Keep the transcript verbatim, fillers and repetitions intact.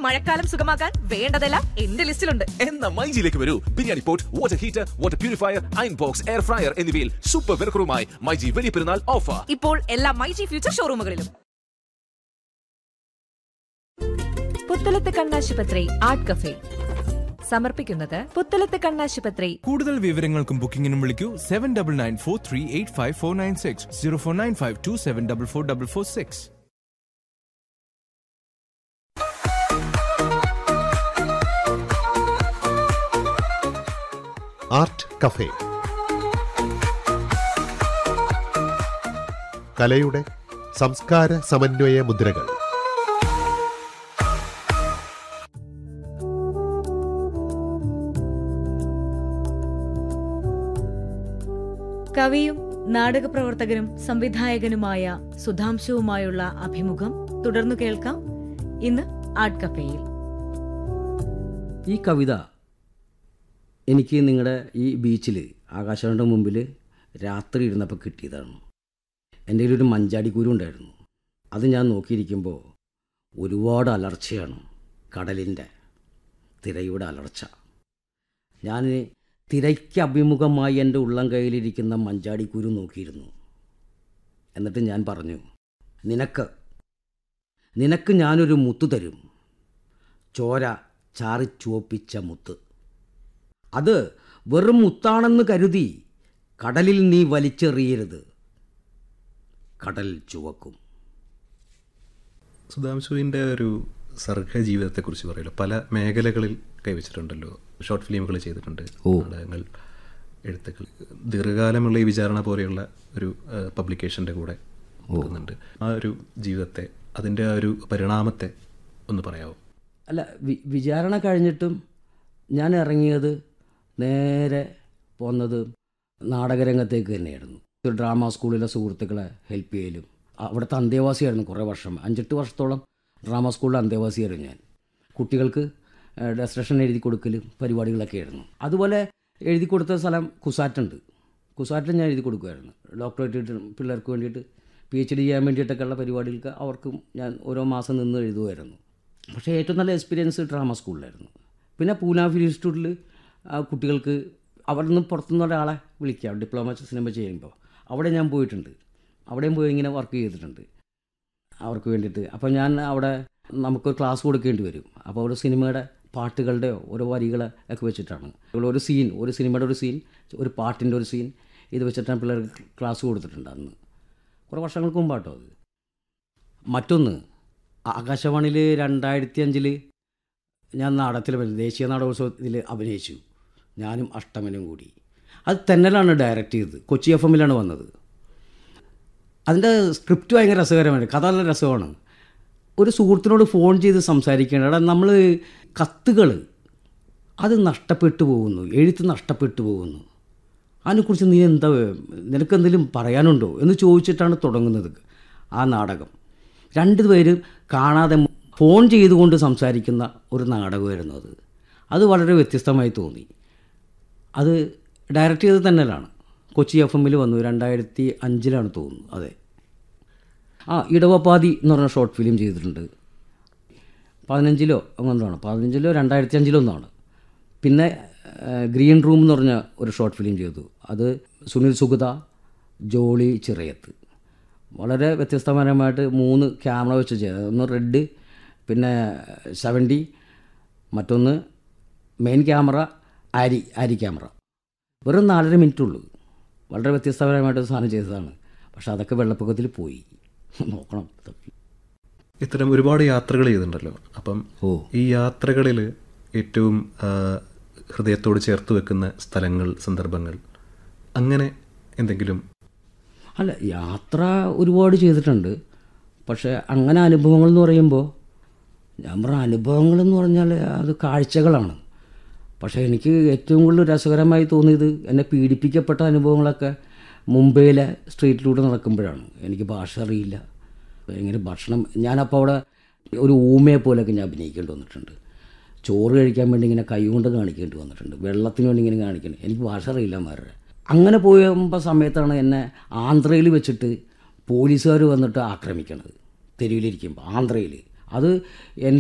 മഴക്കാലം സുഖമാക്കാൻ വേണ്ടതെല്ലാം എന്റെ ലിസ്റ്റിലുണ്ട്. എന്നാ മൈജിയിലേക്ക് വരൂ. Biryani pot, water heater, water purifier, iron box, air fryer എന്നിവയിൽ സൂപ്പർ വിലക്കുറവുമായി മൈജി വലിയ പെരുന്നാൾ ഓഫർ ഇപ്പോൾ എല്ലാ മൈജി ഫ്യൂച്ചർ ഷോറൂമുകളിലും. പുത്തലത്ത് കണ്ണാശുപത്രി ആർട്ട് കഫേ സമർപ്പിക്കുന്നത് പുത്തലത്ത് കണ്ണാശുപത്രി. കൂടുതൽ വിവരങ്ങൾക്കും ബുക്കിംഗിനും വിളിക്കൂ seven double nine four three eight five four nine six zero four nine five to seven double four double four six. Art cafe കലയുടെ സംസ്കാര സമന്വയ മുദ്രകൾ. കവിയും നാടകപ്രവർത്തകനും സംവിധായകനുമായ സുധാംശുവുമായുള്ള അഭിമുഖം തുടർന്നു കേൾക്കാം ഇന്ന് ആർട്ട് കഫേയിൽ. ഈ കവിത എനിക്ക് നിങ്ങളുടെ ഈ ബീച്ചിൽ ആകാശവാണിയുടെ മുമ്പിൽ രാത്രി ഇരുന്നപ്പോൾ കിട്ടിയതാണ്. എൻ്റെ കയ്യിലൊരു മഞ്ചാടിക്കുരു ഉണ്ടായിരുന്നു. അത് ഞാൻ നോക്കിയിരിക്കുമ്പോൾ ഒരുപാട് അലർച്ചയാണ്, കടലിൻ്റെ തിരയുടെ അലർച്ച. ഞാൻ തിരയ്ക്ക് അഭിമുഖമായി എൻ്റെ ഉള്ളം കയ്യിലിരിക്കുന്ന മഞ്ചാടിക്കുരു നോക്കിയിരുന്നു. എന്നിട്ട് ഞാൻ പറഞ്ഞു, നിനക്ക് നിനക്ക് ഞാനൊരു മുത്ത് തരും, ചോര ചാറി ചുവപ്പിച്ച മുത്ത്. അത് വെറും മുത്താണെന്ന് കരുതി കടലിൽ നീ വലിച്ചെറിയരുത്, കടൽ ചുവക്കും. സുധാംശുവിൻ്റെ ഒരു സർഗജീവിതത്തെക്കുറിച്ച് പറയുമല്ലോ, പല മേഖലകളിൽ കൈവച്ചിട്ടുണ്ടല്ലോ. ഷോർട്ട് ഫിലിമുകൾ ചെയ്തിട്ടുണ്ട്, നാടകങ്ങൾ, എഴുത്തുകൾ. ദീർഘകാലമുള്ള ഈ വിചാരണ പോലെയുള്ള ഒരു പബ്ലിക്കേഷൻ്റെ കൂടെ പോകുന്നുണ്ട്. ആ ഒരു ജീവിതത്തെ, അതിൻ്റെ ആ ഒരു പരിണാമത്തെ ഒന്ന് പറയാമോ? അല്ല, വി വിചാരണ കഴിഞ്ഞിട്ടും ഞാൻ ഇറങ്ങിയത് നേരെ പോകുന്നത് നാടകരംഗത്തേക്ക് തന്നെയായിരുന്നു. ഒരു ഡ്രാമ സ്കൂളിലെ സുഹൃത്തുക്കളെ ഹെൽപ്പ് ചെയ്യലും, അവിടുത്തെ അന്തേവാസിയായിരുന്നു കുറേ വർഷം. അഞ്ചെട്ട് വർഷത്തോളം ഡ്രാമ സ്കൂളിലെ അന്തേവാസിയായിരുന്നു ഞാൻ. കുട്ടികൾക്ക് ഡെസ്ട്രേഷൻ എഴുതി കൊടുക്കലും പരിപാടികളൊക്കെ ആയിരുന്നു. അതുപോലെ എഴുതി കൊടുത്ത സ്ഥലം കുസാറ്റുണ്ട്. കുസാറ്റിൽ ഞാൻ എഴുതി കൊടുക്കുമായിരുന്നു. ഡോക്ടറേറ്റ് പിള്ളേർക്ക് വേണ്ടിയിട്ട്, പി എച്ച് ഡി ചെയ്യാൻ വേണ്ടിയിട്ടൊക്കെയുള്ള പരിപാടികൾക്ക് അവർക്കും ഞാൻ ഓരോ മാസം നിന്ന് എഴുതുമായിരുന്നു. പക്ഷേ ഏറ്റവും നല്ല എക്സ്പീരിയൻസ് ഡ്രാമ സ്കൂളിലായിരുന്നു. പിന്നെ പൂന ഫിലിം ഇൻസ്റ്റിറ്റ്യൂട്ടിൽ കുട്ടികൾക്ക് അവിടെ നിന്ന് പുറത്തുനിന്ന് ഒരാളെ വിളിക്കാം ഡിപ്ലോമ സിനിമ ചെയ്യുമ്പോൾ. അവിടെ ഞാൻ പോയിട്ടുണ്ട്. അവിടെയും പോയി ഇങ്ങനെ വർക്ക് ചെയ്തിട്ടുണ്ട് അവർക്ക് വേണ്ടിയിട്ട്. അപ്പോൾ ഞാൻ അവിടെ നമുക്ക് ക്ലാസ് കൊടുക്കേണ്ടി വരും. അപ്പോൾ ഒരു സിനിമയുടെ പാട്ടുകളുടെയോ ഓരോ വരികളെ ഒക്കെ വെച്ചിട്ടാണ് ഒരു സീൻ, ഒരു സിനിമയുടെ ഒരു സീൻ, ഒരു പാട്ടിൻ്റെ ഒരു സീൻ, ഇത് വെച്ചിട്ടാണ് പിള്ളേർക്ക് ക്ലാസ് കൊടുത്തിട്ടുണ്ട് അന്ന്, കുറേ വർഷങ്ങൾക്ക് മുമ്പാട്ടോ അത്. മറ്റൊന്ന്, ആകാശവാണിയിൽ രണ്ടായിരത്തി അഞ്ചിൽ ഞാൻ നാടകത്തിൽ ദേശീയ നാടകോത്സവത്തിൽ അഭിനയിച്ചു, ഞാനും അഷ്ടമനും കൂടി. അത് തെന്നലാണ് ഡയറക്റ്റ് ചെയ്തത്, കൊച്ചി എഫ് എമ്മിലാണ് വന്നത്. അതിൻ്റെ സ്ക്രിപ്റ്റ് ഭയങ്കര രസകരമാണ്, കഥ നല്ല രസമാണ്. ഒരു സുഹൃത്തിനോട് ഫോൺ ചെയ്ത് സംസാരിക്കുകയാണ്, എടാ നമ്മൾ കത്തുകൾ അത് നഷ്ടപ്പെട്ടു പോകുന്നു, എഴുത്ത് നഷ്ടപ്പെട്ടു പോകുന്നു, അതിനെക്കുറിച്ച് നീ എന്താ, നിനക്കെന്തെങ്കിലും പറയാനുണ്ടോ എന്ന് ചോദിച്ചിട്ടാണ് തുടങ്ങുന്നത് ആ നാടകം. രണ്ടു പേരും കാണാതെ ഫോൺ ചെയ്തുകൊണ്ട് സംസാരിക്കുന്ന ഒരു നാടകമായിരുന്നു അത്. അത് വളരെ വ്യത്യസ്തമായി തോന്നി. അത് ഡയറക്റ്റ് ചെയ്തത് തന്നെയാണ്, കൊച്ചി എഫ് എമ്മിൽ വന്നു, രണ്ടായിരത്തി അഞ്ചിലാണ് തോന്നുന്നു. അതെ. ആ ഇടവപ്പാതി എന്ന് പറഞ്ഞ ഷോർട്ട് ഫിലിം ചെയ്തിട്ടുണ്ട്. പതിനഞ്ചിലോ അങ്ങനെയാണ്, പതിനഞ്ചിലോ രണ്ടായിരത്തി അഞ്ചിലോ ഒന്നാണ്. പിന്നെ ഗ്രീൻ റൂം എന്ന് പറഞ്ഞ ഒരു ഷോർട്ട് ഫിലിം ചെയ്തു. അത് സുനിൽ സുഗത, ജോളി ചിറയത്ത്, വളരെ വ്യത്യസ്തപരമായിട്ട് മൂന്ന് ക്യാമറ വെച്ച് ചെയ്തത്. ഒന്ന് റെഡ്, പിന്നെ സെവൻറ്റി, മറ്റൊന്ന് മെയിൻ ക്യാമറ, ആരി ആരി ക്യാമറ. വെറും നാലര മിനിറ്റുള്ളൂ. വളരെ വ്യത്യസ്തപരമായിട്ട് സാധനം ചെയ്തതാണ്. പക്ഷെ അതൊക്കെ വെള്ളപ്പൊക്കത്തിൽ പോയി. നോക്കണം. ഇത്തരം ഒരുപാട് യാത്രകൾ ചെയ്തിട്ടുണ്ടല്ലോ. അപ്പം ഈ യാത്രകളിൽ ഏറ്റവും ഹൃദയത്തോട് ചേർത്ത് വെക്കുന്ന സ്ഥലങ്ങൾ, സന്ദർഭങ്ങൾ, അങ്ങനെ എന്തെങ്കിലും? അല്ല, യാത്ര ഒരുപാട് ചെയ്തിട്ടുണ്ട്. പക്ഷേ അങ്ങനെ അനുഭവങ്ങൾ എന്ന് പറയുമ്പോൾ, ഞാൻ പറഞ്ഞ അനുഭവങ്ങളെന്ന് പറഞ്ഞാൽ അത് കാഴ്ചകളാണ്. പക്ഷേ എനിക്ക് ഏറ്റവും കൂടുതൽ രസകരമായി തോന്നിയത് എന്നെ പീഡിപ്പിക്കപ്പെട്ട അനുഭവങ്ങളൊക്കെ മുംബൈയിലെ സ്ട്രീറ്റിലൂടെ നടക്കുമ്പോഴാണ്. എനിക്ക് ഭാഷ അറിയില്ല, ഭയങ്കര ഭക്ഷണം. ഞാനപ്പോൾ അവിടെ ഒരു ഊമയെ പോലെയൊക്കെ ഞാൻ അഭിനയിക്കേണ്ടി വന്നിട്ടുണ്ട്. ചോറ് കഴിക്കാൻ വേണ്ടി ഇങ്ങനെ കൈ കൊണ്ട് കാണിക്കേണ്ടി വന്നിട്ടുണ്ട്, വെള്ളത്തിന് വേണ്ടി ഇങ്ങനെ കാണിക്കണം. എനിക്ക് ഭാഷ അറിയില്ല മാരുടെ. അങ്ങനെ പോയപ്പോൾ സമയത്താണ് എന്നെ ആന്ധ്രയിൽ വെച്ചിട്ട് പോലീസുകാർ വന്നിട്ട് ആക്രമിക്കണത്, തെരുവിലിരിക്കുമ്പോൾ ആന്ധ്രയിൽ. അത്